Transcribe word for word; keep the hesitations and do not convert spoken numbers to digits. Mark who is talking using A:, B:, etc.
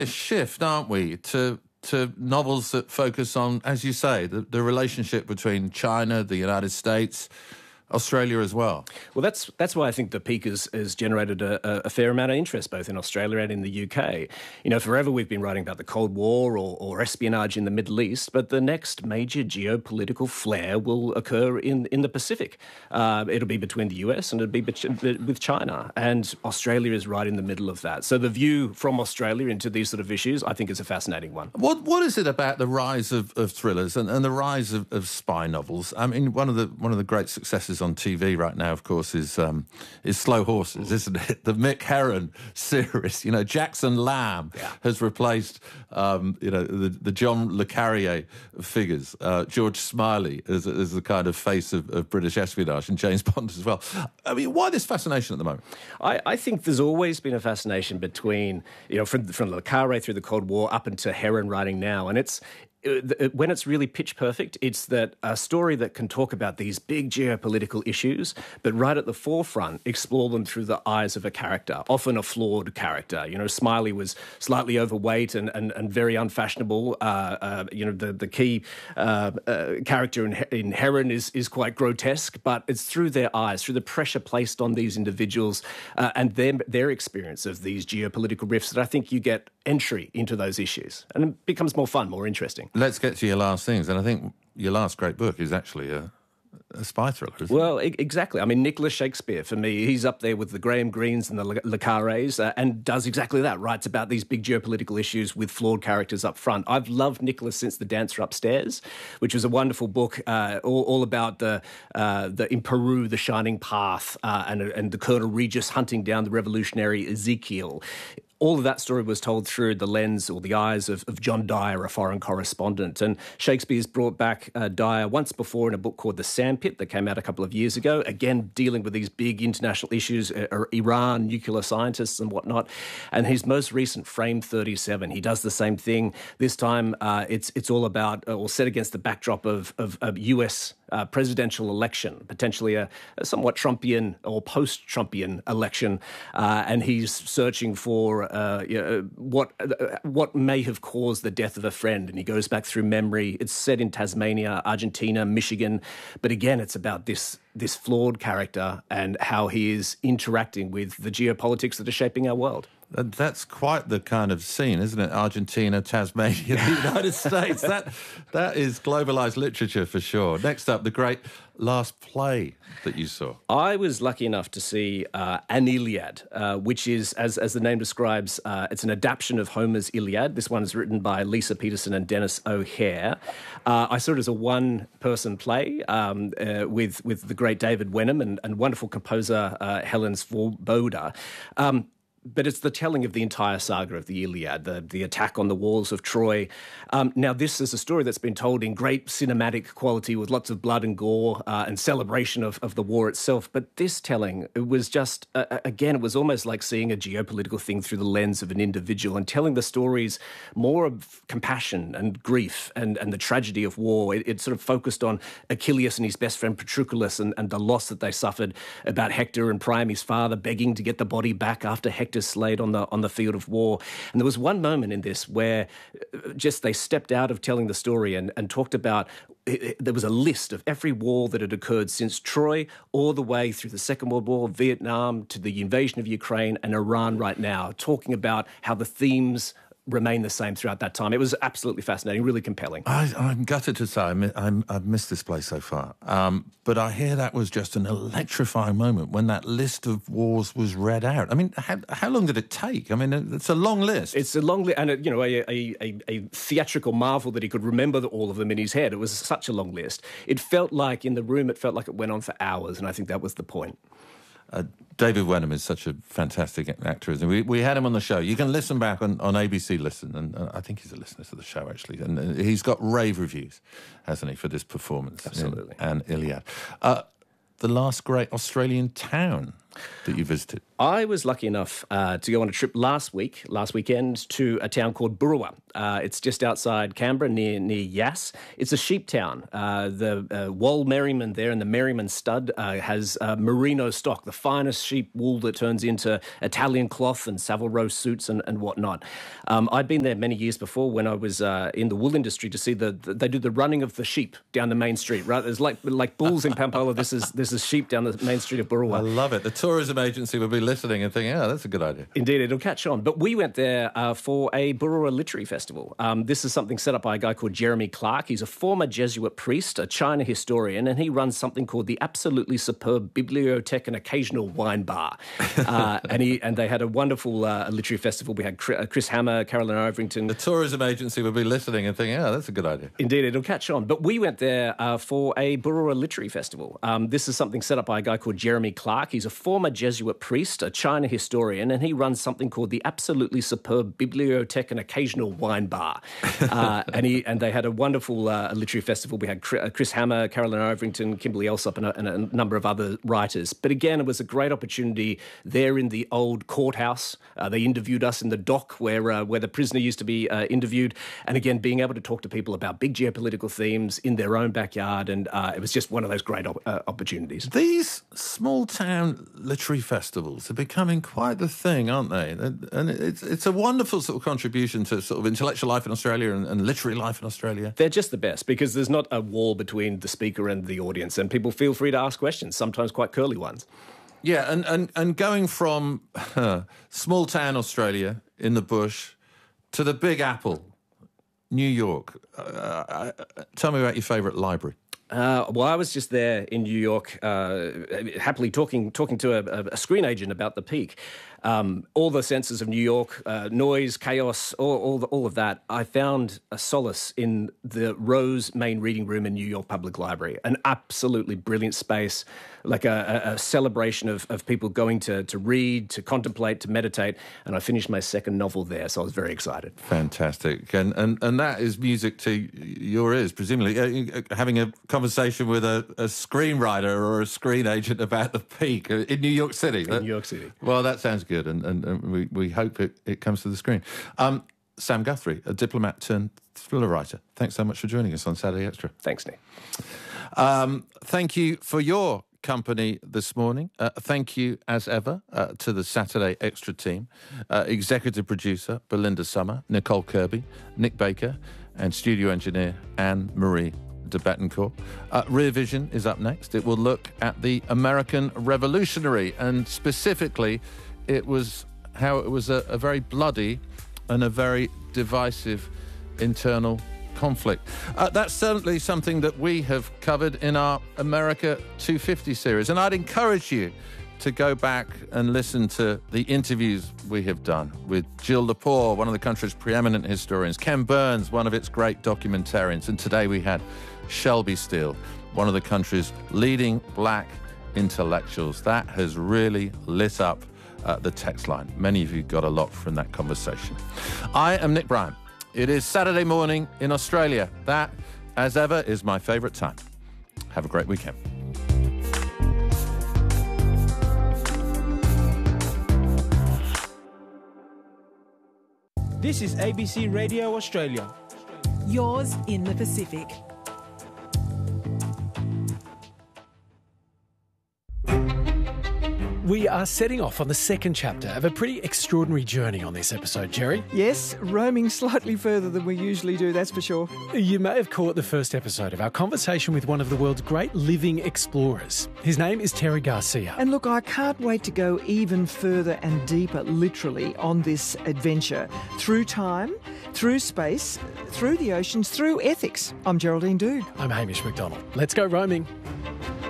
A: a shift, aren't we, to to novels that focus on, as you say, the, the relationship between China, the United States, Australia as well.
B: Well, that's that's why I think the Peak has, has generated a, a fair amount of interest, both in Australia and in the U K. You know, forever we've been writing about the Cold War or, or espionage in the Middle East, but the next major geopolitical flare will occur in, in the Pacific. Uh, it'll be between the U S and it'll be with China, and Australia is right in the middle of that. So the view from Australia into these sort of issues, I think, is a fascinating one.
A: What What is it about the rise of, of thrillers and, and the rise of, of spy novels? I mean, one of the one of the great successes on T V right now, of course, is um, is Slow Horses, isn't it? The Mick Herron series. You know, Jackson Lamb yeah. has replaced, um, you know, the, the John Le Carrier figures. Uh, George Smiley as, as the kind of face of, of British espionage, and James Bond as well. I mean, why this fascination at the moment?
B: I, I think there's always been a fascination between, you know, from, from Le Carre through the Cold War up into Herron writing now, and it's when it's really pitch perfect, it's that a story that can talk about these big geopolitical issues, but right at the forefront, explore them through the eyes of a character, often a flawed character. You know, Smiley was slightly overweight and, and, and very unfashionable. Uh, uh, you know, the, the key uh, uh, character in, in Herron is, is quite grotesque, but it's through their eyes, through the pressure placed on these individuals uh, and their, their experience of these geopolitical rifts that I think you get entry into those issues. And it becomes more fun, more interesting.
A: Let's get to your last things, and I think your last great book is actually a, a spy thriller, isn't
B: well,
A: it?
B: Well, exactly. I mean, Nicholas Shakespeare, for me, he's up there with the Graham Greens and the Le, Le Carres, uh, and does exactly that, writes about these big geopolitical issues with flawed characters up front. I've loved Nicholas since The Dancer Upstairs, which was a wonderful book, uh, all, all about the, uh, the in Peru, the Shining Path, uh, and, and the Colonel Regis hunting down the revolutionary Ezekiel. All of that story was told through the lens or the eyes of, of John Dyer, a foreign correspondent. And Shakespeare's brought back uh, Dyer once before in a book called The Sandpit that came out a couple of years ago, again dealing with these big international issues, uh, Iran, nuclear scientists and whatnot. And his most recent, Frame thirty-seven, he does the same thing. This time uh, it's it's all about, uh, or set against the backdrop of, of, of U S Uh, presidential election, potentially a, a somewhat Trumpian or post-Trumpian election, uh, and he's searching for uh, you know, what uh, what may have caused the death of a friend, and he goes back through memory. It's set in Tasmania, Argentina, Michigan, but again, it's about this this flawed character and how he is interacting with the geopolitics that are shaping our world.
A: That's quite the kind of scene, isn't it? Argentina, Tasmania, the United States. That that is globalised literature for sure. Next up, the great last play that you saw.
B: I was lucky enough to see uh, An Iliad, uh, which is, as as the name describes, uh, it's an adaptation of Homer's Iliad. This one is written by Lisa Peterson and Dennis O'Hare. Uh, I saw it as a one-person play um, uh, with with the great David Wenham and, and wonderful composer uh, Helen Svoboda. Um, But it's the telling of the entire saga of the Iliad, the, the attack on the walls of Troy. Um, now, this is a story that's been told in great cinematic quality with lots of blood and gore uh, and celebration of, of the war itself. But this telling, it was just, uh, again, it was almost like seeing a geopolitical thing through the lens of an individual and telling the stories more of compassion and grief and, and the tragedy of war. It, it sort of focused on Achilles and his best friend Patroclus and, and the loss that they suffered, about Hector and Priam, his father, begging to get the body back after Hector slayed on the on the field of war. And there was one moment in this where just they stepped out of telling the story and, and talked about, it, it, there was a list of every war that had occurred since Troy all the way through the Second World War, Vietnam, to the invasion of Ukraine and Iran right now, talking about how the themes remain the same throughout that time. It was absolutely fascinating, really compelling.
A: I, I'm gutted to say I'm, I'm, I've missed this play so far. Um, but I hear that was just an electrifying moment when that list of wars was read out. I mean, how, how long did it take? I mean, it's a long list.
B: It's a long list, and, a, you know, a, a, a, a theatrical marvel that he could remember the, all of them in his head. It was such a long list. It felt like, in the room, it felt like it went on for hours, and I think that was the point.
A: Uh, David Wenham is such a fantastic actor, isn't he? We, we had him on the show. You can listen back on, on A B C Listen, and uh, I think he's a listener to the show, actually. And uh, he's got rave reviews, hasn't he, for this performance?
B: Absolutely.
A: In, and Iliad. Uh, the last great Australian town that you visited?
B: I was lucky enough uh, to go on a trip last week, last weekend, to a town called Burrawa. Uh, it's just outside Canberra, near near Yass. It's a sheep town. Uh, the uh, Wool Merriman there, and the Merriman stud uh, has uh, merino stock, the finest sheep wool that turns into Italian cloth and Savile Row suits and, and whatnot. Um, I'd been there many years before when I was uh, in the wool industry to see the, the they do the running of the sheep down the main street. Right, there's like like bulls in Pampola. This is this is sheep down the main street of Burrawa.
A: I love it. The tourism agency would be listening and thinking, "Oh, that's a good idea."
B: Indeed, it'll catch on. But we went there uh, for a Burrawa Literary Festival. Um, this is something set up by a guy called Jeremy Clark. He's a former Jesuit priest, a China historian, and he runs something called the Absolutely Superb Bibliothèque and Occasional Wine Bar. Uh, and he and they had a wonderful uh, literary festival. We had Chris Hammer, Carolyn Overington.
A: The tourism agency would be listening and thinking, "Oh, that's a good idea."
B: Indeed, it'll catch on. But we went there uh, for a Burrawa Literary Festival. Um, this is something set up by a guy called Jeremy Clark. He's a former Jesuit priest, a China historian, and he runs something called the Absolutely Superb Bibliothèque and Occasional Wine Bar. Uh, and he and they had a wonderful uh, literary festival. We had Chris Hammer, Carolyn Overington, Kimberly Elsop, and a, and a number of other writers. But again, it was a great opportunity there in the old courthouse. Uh, they interviewed us in the dock where uh, where the prisoner used to be uh, interviewed. And again, being able to talk to people about big geopolitical themes in their own backyard. And uh, it was just one of those great op- uh, opportunities.
A: These small town literary festivals are becoming quite the thing, aren't they? And it's it's a wonderful sort of contribution to sort of intellectual life in Australia and, and literary life in Australia.
B: They're just the best because there's not a wall between the speaker and the audience, and people feel free to ask questions, sometimes quite curly ones.
A: Yeah, and, and, and going from uh, small town Australia in the bush to the Big Apple, New York. Uh, uh, tell me about your favourite library.
B: Uh, well, I was just there in New York, uh, happily talking talking to a, a screen agent about the Peak. Um, all the senses of New York, uh, noise, chaos, all all, the, all of that. I found a solace in the Rose main reading room in New York Public Library, an absolutely brilliant space, like a, a, a celebration of, of people going to, to read, to contemplate, to meditate. And I finished my second novel there, so I was very excited.
A: Fantastic. And and, and that is music to your ears, presumably. Uh, having a conversation with a, a screenwriter or a screen agent about the Peak in New York City.
B: In New York City.
A: Well, that sounds good, and, and, and we, we hope it, it comes to the screen. Um, Sam Guthrie, a diplomat turned thriller writer. Thanks so much for joining us on Saturday Extra.
B: Thanks, Nick.
A: Um, thank you for your company this morning. Uh, thank you, as ever, uh, to the Saturday Extra team, uh, executive producer Belinda Summer, Nicole Kirby, Nick Baker, and studio engineer Anne-Marie de Bettencourt. Uh, Rear Vision is up next. It will look at the American Revolutionary, and specifically, it was how it was a, a very bloody and a very divisive internal conflict. Uh, that's certainly something that we have covered in our America two fifty series, and I'd encourage you to go back and listen to the interviews we have done with Jill Lepore, one of the country's preeminent historians, Ken Burns, one of its great documentarians, and today we had Shelby Steele, one of the country's leading black intellectuals. That has really lit up uh, the text line. Many of you got a lot from that conversation. I am Nick Bryan. It is Saturday morning in Australia. That, as ever, is my favourite time. Have a great weekend.
C: This is A B C Radio Australia.
D: Yours in the Pacific.
E: We are setting off on the second chapter of a pretty extraordinary journey on this episode, Jerry.
F: Yes, roaming slightly further than we usually do, that's for sure.
E: You may have caught the first episode of our conversation with one of the world's great living explorers. His name is Terry Garcia.
F: And look, I can't wait to go even further and deeper, literally, on this adventure. Through time, through space, through the oceans, through ethics. I'm Geraldine Doogue.
E: I'm Hamish McDonald. Let's go roaming.